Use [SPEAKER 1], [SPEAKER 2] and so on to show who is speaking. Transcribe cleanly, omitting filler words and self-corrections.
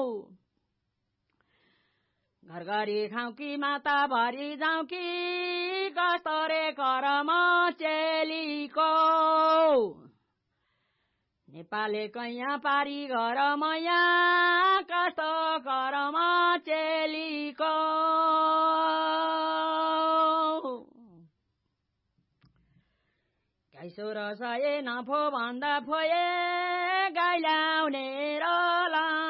[SPEAKER 1] घरघरी खाऊ कि माता भरि जाऊ कि कस्तो रे करम चेलीको नेपालले कैया पारी घर मैया कस्तो करम चेलीको गाईसो र सय नफो भन्दा फोए गाई ल्याउने र